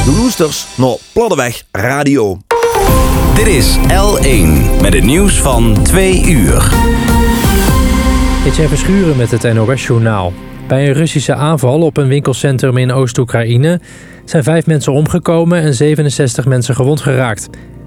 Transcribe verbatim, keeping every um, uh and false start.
De Loesters naar Platteweg Radio. Dit is L één met het nieuws van twee uur. Etienne Verschuren met het N O S-journaal. Bij een Russische aanval op een winkelcentrum in Oost-Oekraïne zijn vijf mensen omgekomen en zevenenzestig mensen gewond geraakt.